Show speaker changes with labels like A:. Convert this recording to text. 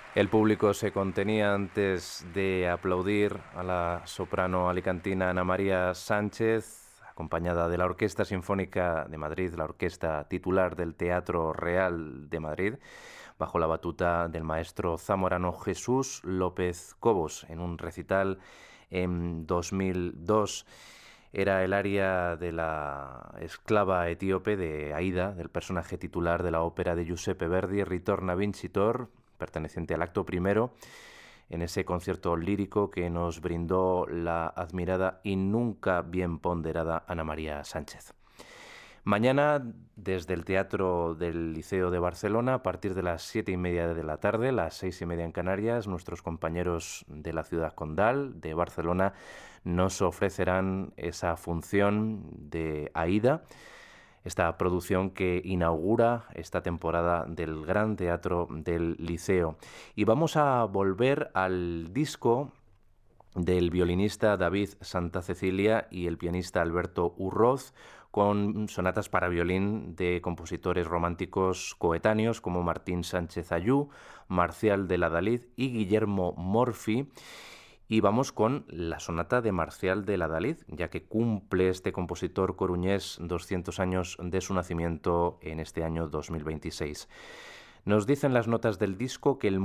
A: El público se contenía antes de aplaudir a la soprano alicantina Ana María Sánchez, acompañada de la Orquesta Sinfónica de Madrid, la orquesta titular del Teatro Real de Madrid, bajo la batuta del maestro zamorano Jesús López Cobos, en un recital en 2002. Era el aria de la esclava etíope de Aida, del personaje titular de la ópera de Giuseppe Verdi, Ritorna Vincitor, perteneciente al acto primero, en ese concierto lírico que nos brindó la admirada y nunca bien ponderada Ana María Sánchez. Mañana, desde el Teatro del Liceo de Barcelona, a partir de las 7:30 de la tarde, las 6:30 en Canarias, nuestros compañeros de la ciudad condal de Barcelona nos ofrecerán esa función de Aida, esta producción que inaugura esta temporada del Gran Teatro del Liceo. Y vamos a volver al disco del violinista David Santa Cecilia y el pianista Alberto Urroz, con sonatas para violín de compositores románticos coetáneos como Martín Sánchez Ayú, Marcial de Ladalid y Guillermo Morfi. Y vamos con la sonata de Marcial de Ladalid, ya que cumple este compositor coruñés 200 años de su nacimiento en este año 2026. Nos dicen las notas del disco que el